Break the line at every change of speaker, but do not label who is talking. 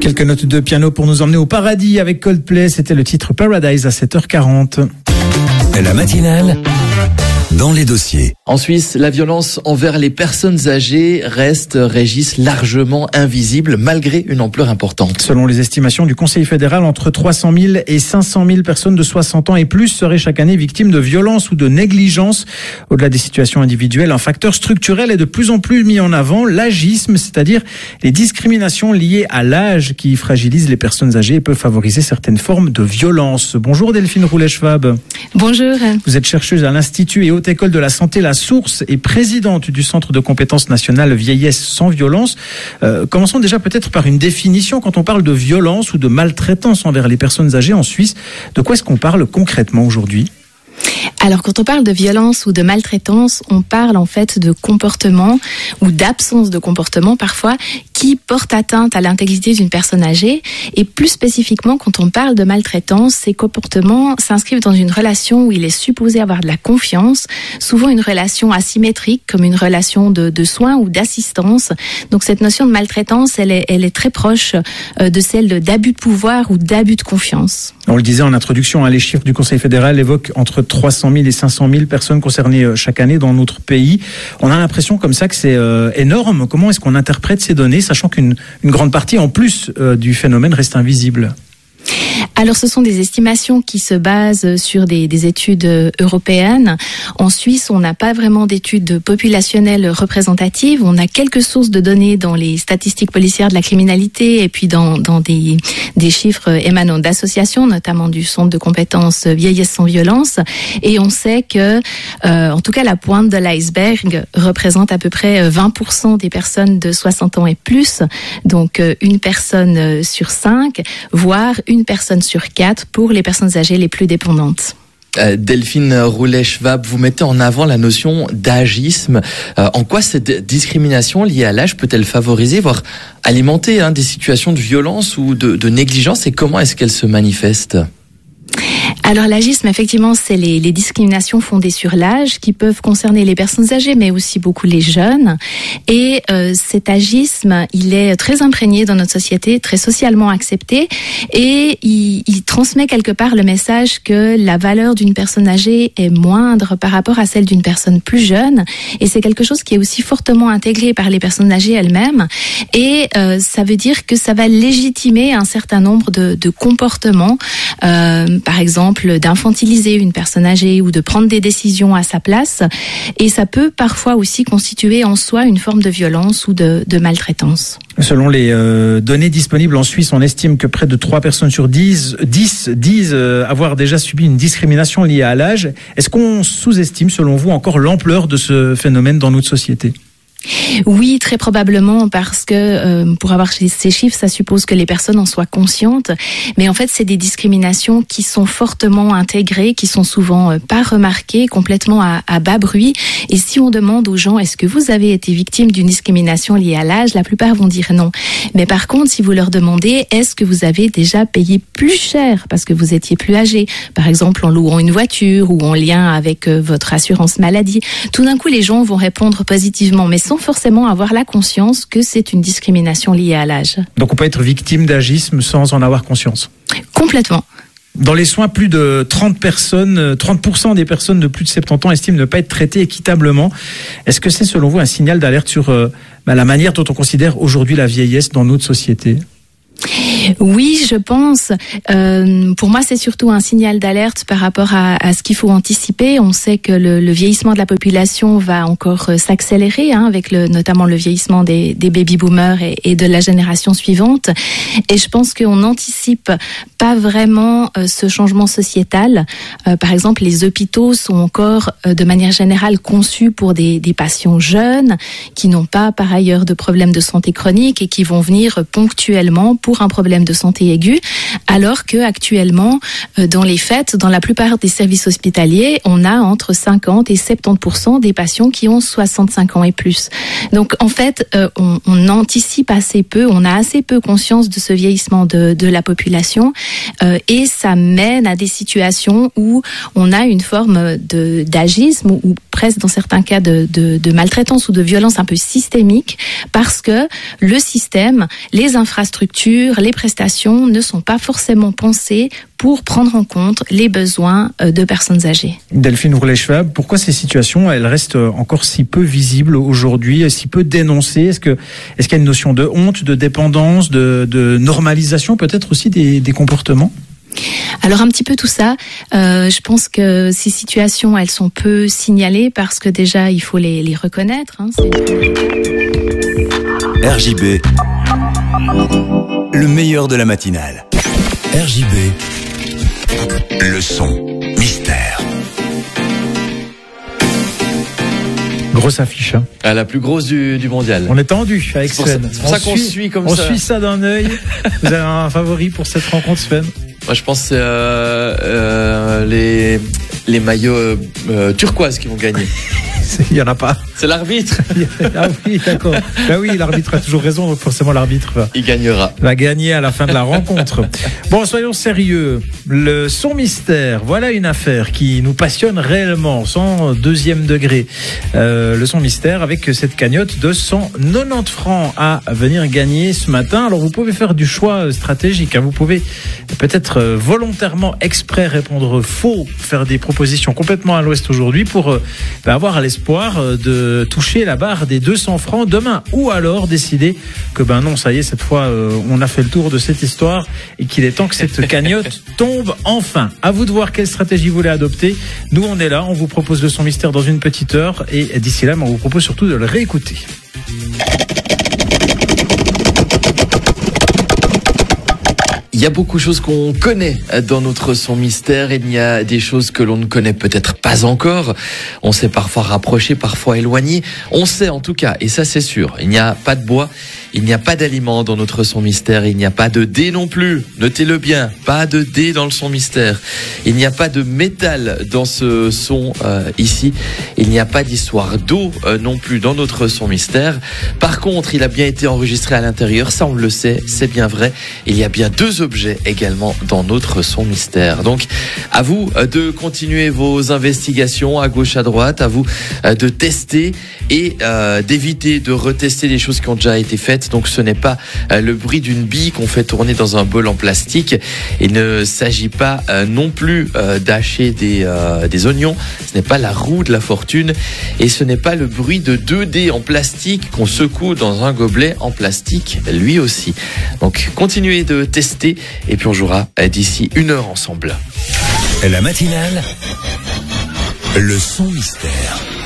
Quelques notes de piano pour nous emmener au paradis avec Coldplay. C'était le titre Paradise à 7h40.
La matinale dans les dossiers.
En Suisse, la violence envers les personnes âgées régisse largement invisible malgré une ampleur importante.
Selon les estimations du Conseil fédéral, entre 300 000 et 500 000 personnes de 60 ans et plus seraient chaque année victimes de violences ou de négligence. Au-delà des situations individuelles, un facteur structurel est de plus en plus mis en avant, l'agisme, c'est-à-dire les discriminations liées à l'âge qui fragilisent les personnes âgées et peuvent favoriser certaines formes de violence. Bonjour Delphine Roulet-Schwab.
Bonjour.
Vous êtes chercheuse à l'Institut et Haute École de la Santé La Source et présidente du Centre de compétences nationales vieillesse sans violence. Commençons déjà peut-être par une définition. Quand on parle de violence ou de maltraitance envers les personnes âgées en Suisse, de quoi est-ce qu'on parle concrètement aujourd'hui ?
Alors, quand on parle de violence ou de maltraitance, on parle en fait de comportement ou d'absence de comportement parfois qui porte atteinte à l'intégrité d'une personne âgée. Et plus spécifiquement, quand on parle de maltraitance, ces comportements s'inscrivent dans une relation où il est supposé avoir de la confiance, souvent une relation asymétrique, comme une relation de soins ou d'assistance. Donc cette notion de maltraitance, elle est très proche de celle d'abus de pouvoir ou d'abus de confiance.
On le disait en introduction, les chiffres du Conseil fédéral évoquent entre 300 000 et 500 000 personnes concernées chaque année dans notre pays. On a l'impression comme ça que c'est énorme. Comment est-ce qu'on interprète ces données, sachant qu'une grande partie en plus du phénomène reste invisible ?
Alors, ce sont des estimations qui se basent sur des études européennes. En Suisse, on n'a pas vraiment d'études populationnelles représentatives. On a quelques sources de données dans les statistiques policières de la criminalité et puis dans des chiffres émanant d'associations, notamment du Centre de compétences vieillesse sans violence. Et on sait que, en tout cas, la pointe de l'iceberg représente à peu près 20% des personnes de 60 ans et plus. Donc, une personne sur 5, voire une personne sur 4 pour les personnes âgées les plus dépendantes.
Delphine Roulet-Schwab, vous mettez en avant la notion d'agisme. En quoi cette discrimination liée à l'âge peut-elle favoriser, voire alimenter des situations de violence ou de négligence, et comment est-ce qu'elle se manifeste ?
Alors l'agisme, effectivement, c'est les discriminations fondées sur l'âge qui peuvent concerner les personnes âgées, mais aussi beaucoup les jeunes. Et cet agisme, il est très imprégné dans notre société, très socialement accepté, et il transmet quelque part le message que la valeur d'une personne âgée est moindre par rapport à celle d'une personne plus jeune. Et c'est quelque chose qui est aussi fortement intégré par les personnes âgées elles-mêmes. Et ça veut dire que ça va légitimer un certain nombre de comportements, par exemple d'infantiliser une personne âgée ou de prendre des décisions à sa place. Et ça peut parfois aussi constituer en soi une forme de violence ou de maltraitance.
Selon les données disponibles en Suisse, on estime que près de 3 personnes sur 10 disent avoir déjà subi une discrimination liée à l'âge. Est-ce qu'on sous-estime, selon vous, encore l'ampleur de ce phénomène dans notre société ?
Oui, très probablement, parce que pour avoir ces chiffres, ça suppose que les personnes en soient conscientes. Mais en fait, c'est des discriminations qui sont fortement intégrées, qui sont souvent pas remarquées, complètement à bas bruit. Et si on demande aux gens, est-ce que vous avez été victime d'une discrimination liée à l'âge, la plupart vont dire non. Mais par contre, si vous leur demandez, est-ce que vous avez déjà payé plus cher parce que vous étiez plus âgé, par exemple en louant une voiture ou en lien avec votre assurance maladie, tout d'un coup, les gens vont répondre positivement, mais sans forcément avoir la conscience que c'est une discrimination liée à l'âge.
Donc on peut être victime d'agisme sans en avoir conscience ?
Complètement.
Dans les soins, plus de 30% des personnes de plus de 70 ans estiment ne pas être traitées équitablement. Est-ce que c'est selon vous un signal d'alerte sur la manière dont on considère aujourd'hui la vieillesse dans notre société ?
Oui, je pense. Pour moi, c'est surtout un signal d'alerte par rapport à ce qu'il faut anticiper. On sait que le vieillissement de la population va encore s'accélérer, avec notamment le vieillissement des baby-boomers et de la génération suivante. Et je pense qu'on n'anticipe pas vraiment ce changement sociétal. Par exemple, les hôpitaux sont encore, de manière générale, conçus pour des patients jeunes qui n'ont pas, par ailleurs, de problèmes de santé chronique et qui vont venir ponctuellement pour un problème de santé aiguë, alors que actuellement, dans les faits, dans la plupart des services hospitaliers, on a entre 50 et 70% des patients qui ont 65 ans et plus. Donc, en fait, on anticipe assez peu, on a assez peu conscience de ce vieillissement de la population, et ça mène à des situations où on a une forme d'agisme ou presque dans certains cas de maltraitance ou de violence un peu systémique, parce que le système, les infrastructures, les prestations ne sont pas forcément pensées pour prendre en compte les besoins de personnes âgées.
Delphine Roulet-Schwab, pourquoi ces situations, elles restent encore si peu visibles aujourd'hui, si peu dénoncées? Est-ce qu'il y a une notion de honte, de dépendance, de normalisation peut-être aussi des comportements?
Alors un petit peu tout ça. Je pense que ces situations, elles sont peu signalées parce que déjà, il faut les reconnaître.
RJB, le meilleur de la matinale. RJB, le son mystère.
Grosse affiche. Hein.
La plus grosse du mondial.
On est tendu avec Sven.
C'est pour ça qu'on suit comme ça.
On suit ça d'un œil. Vous avez un favori pour cette rencontre, Sven?
Moi, je pense que c'est les maillots turquoises qui vont gagner.
Il n'y en a pas.
C'est l'arbitre.
Ah oui, d'accord. Ben oui, l'arbitre a toujours raison, donc forcément l'arbitre va gagner à la fin de la rencontre. Bon, soyons sérieux. Le son mystère, voilà une affaire qui nous passionne réellement, sans deuxième degré. Le son mystère avec cette cagnotte de 190 francs à venir gagner ce matin. Alors vous pouvez faire du choix stratégique. Vous pouvez peut-être volontairement exprès répondre faux, faire des propositions complètement à l'ouest aujourd'hui pour avoir l'espoir de toucher la barre des 200 francs demain, ou alors décider que non, ça y est, cette fois on a fait le tour de cette histoire et qu'il est temps que cette cagnotte tombe enfin. À vous de voir quelle stratégie vous voulez adopter. Nous on est là, on vous propose le son mystère dans une petite heure et d'ici là on vous propose surtout de le réécouter.
Il y a beaucoup de choses qu'on connaît dans notre son mystère. Il y a des choses que l'on ne connaît peut-être pas encore. On s'est parfois rapproché, parfois éloigné. On sait en tout cas, et ça c'est sûr, il n'y a pas de bois, il n'y a pas d'aliments dans notre son mystère. Il n'y a pas de dés non plus. Notez-le bien, pas de dés dans le son mystère. Il n'y a pas de métal dans ce son ici. Il n'y a pas d'histoire d'eau non plus dans notre son mystère. Par contre, il a bien été enregistré à l'intérieur. Ça, on le sait, c'est bien vrai. Il y a bien deux objets également dans notre son mystère. Donc, à vous de continuer vos investigations à gauche, à droite, à vous de tester et d'éviter de retester les choses qui ont déjà été faites. Donc, ce n'est pas le bruit d'une bille qu'on fait tourner dans un bol en plastique. Il ne s'agit pas non plus d'hacher des oignons. Ce n'est pas la roue de la fortune et ce n'est pas le bruit de 2 dés en plastique qu'on secoue dans un gobelet en plastique, lui aussi. Donc, continuez de tester et puis on jouera d'ici 1 heure ensemble.
La matinale, le son mystère.